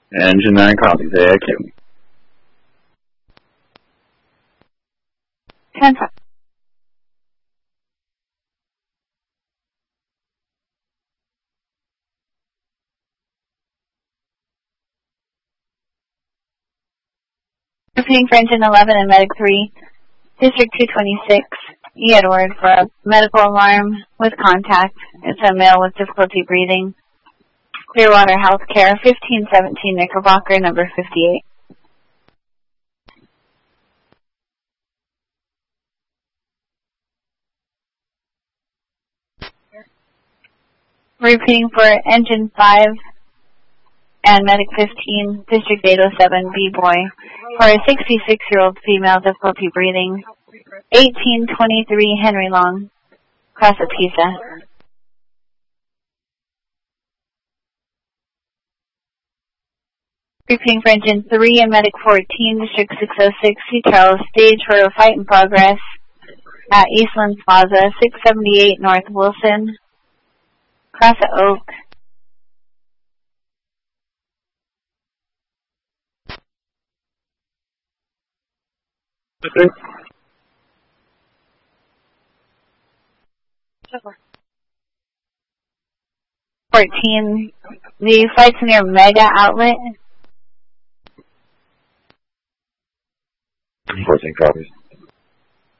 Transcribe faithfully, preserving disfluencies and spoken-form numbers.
Engine nine copies, A I Q. ten five. Repeating for engine eleven and medic three, District two twenty-six. You had word for a medical alarm with contact. It's a male with difficulty breathing. Clearwater Healthcare, fifteen seventeen Knickerbocker, number fifty-eight. Repeating for engine five and medic fifteen, District eight oh seven, B-Boy, for a sixty-six-year-old female, difficulty breathing, eighteen twenty-three Henry Long, Casa Pisa. Repeating for engine three and medic fourteen, District six oh six, C. Charles, stage for a fight in progress at Eastlands Plaza, six seventy-eight North Wilson, Casa Oak. Okay. fourteen, the fight's near Mega Outlet. fourteen copies.